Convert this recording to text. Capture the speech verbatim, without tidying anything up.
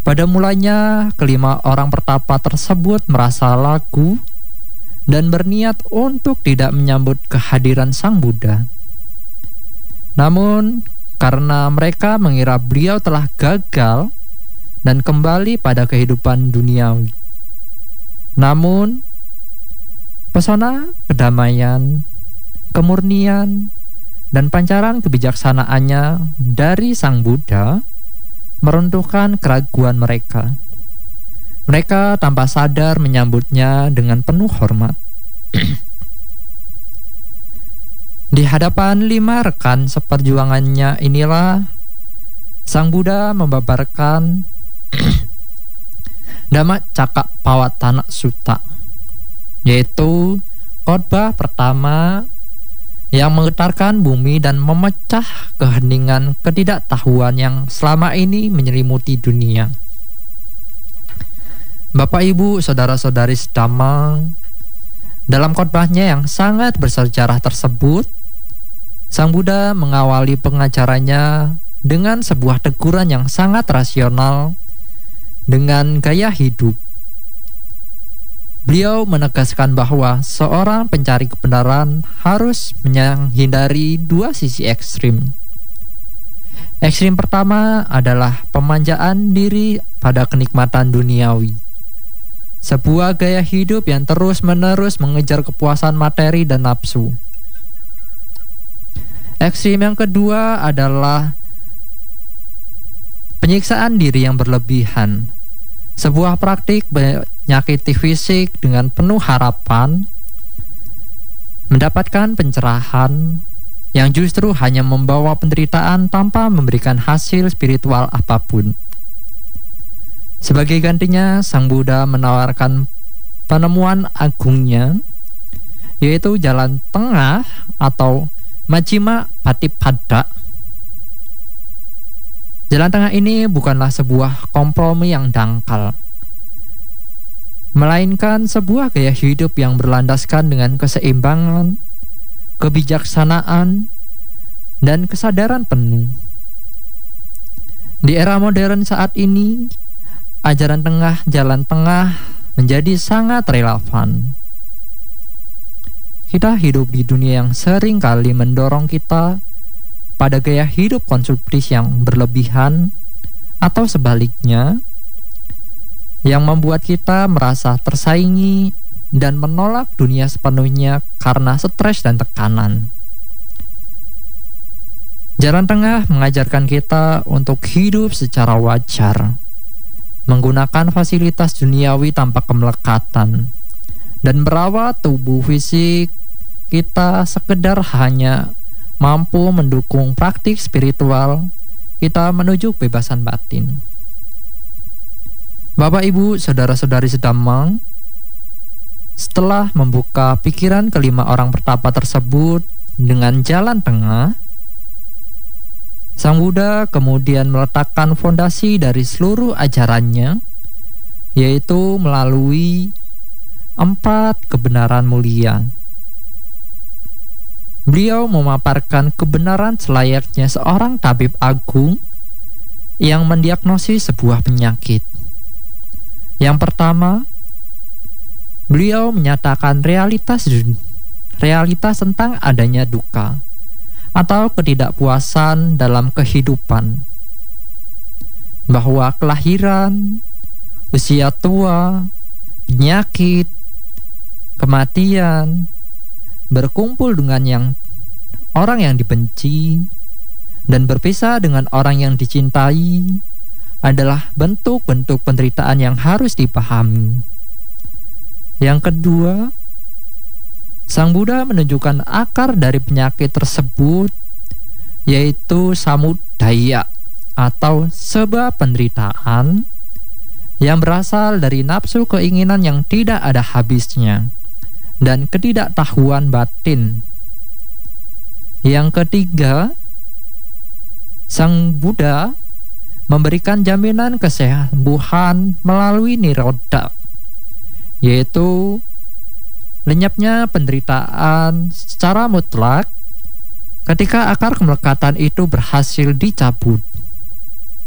Pada mulanya, kelima orang pertapa tersebut merasa ragu dan berniat untuk tidak menyambut kehadiran Sang Buddha. Namun, karena mereka mengira beliau telah gagal dan kembali pada kehidupan duniawi. Namun, pesona kedamaian, kemurnian, dan pancaran kebijaksanaannya dari Sang Buddha meruntuhkan keraguan mereka. Mereka tanpa sadar menyambutnya dengan penuh hormat. Di hadapan lima rekan seperjuangannya inilah Sang Buddha membabarkan Dhammacakkappavattana Sutta, yaitu khotbah pertama yang menggetarkan bumi dan memecah keheningan ketidaktahuan yang selama ini menyelimuti dunia. Bapak, Ibu, saudara-saudari sedamang, dalam khotbahnya yang sangat bersejarah tersebut, Sang Buddha mengawali pengajarannya dengan sebuah teguran yang sangat rasional dengan gaya hidup. Beliau menegaskan bahwa seorang pencari kebenaran harus menghindari dua sisi ekstrim. Ekstrim pertama adalah pemanjaan diri pada kenikmatan duniawi, sebuah gaya hidup yang terus-menerus mengejar kepuasan materi dan nafsu. Ekstrim yang kedua adalah penyiksaan diri yang berlebihan, sebuah praktik menyakiti fisik dengan penuh harapan mendapatkan pencerahan yang justru hanya membawa penderitaan tanpa memberikan hasil spiritual apapun. Sebagai gantinya, Sang Buddha menawarkan penemuan agungnya, yaitu jalan tengah atau Majjhima Patipada. Jalan tengah ini bukanlah sebuah kompromi yang dangkal, melainkan sebuah gaya hidup yang berlandaskan dengan keseimbangan, kebijaksanaan, dan kesadaran penuh. Di era modern saat ini, ajaran tengah, jalan tengah menjadi sangat relevan. Kita hidup di dunia yang sering kali mendorong kita pada gaya hidup konsumtif yang berlebihan atau sebaliknya, yang membuat kita merasa tersaingi dan menolak dunia sepenuhnya karena stres dan tekanan. Jalan tengah mengajarkan kita untuk hidup secara wajar, menggunakan fasilitas duniawi tanpa kemelekatan, dan merawat tubuh fisik kita sekedar hanya mampu mendukung praktik spiritual kita menuju kebebasan batin. Bapak, Ibu, saudara-saudari sedamang, setelah membuka pikiran kelima orang pertapa tersebut dengan jalan tengah, Sang Buddha kemudian meletakkan fondasi dari seluruh ajarannya, yaitu melalui empat kebenaran mulia. Beliau memaparkan kebenaran selayaknya seorang tabib agung yang mendiagnosis sebuah penyakit. Yang pertama, beliau menyatakan realitas realitas tentang adanya duka atau ketidakpuasan dalam kehidupan, bahwa kelahiran, usia tua, penyakit, kematian, berkumpul dengan yang orang yang dibenci, dan berpisah dengan orang yang dicintai adalah bentuk-bentuk penderitaan yang harus dipahami. Yang kedua, Sang Buddha menunjukkan akar dari penyakit tersebut, yaitu samudaya atau sebab penderitaan yang berasal dari nafsu keinginan yang tidak ada habisnya dan ketidaktahuan batin. Yang ketiga, Sang Buddha memberikan jaminan kesembuhan melalui nirodha, yaitu lenyapnya penderitaan secara mutlak ketika akar kemelekatan itu berhasil dicabut.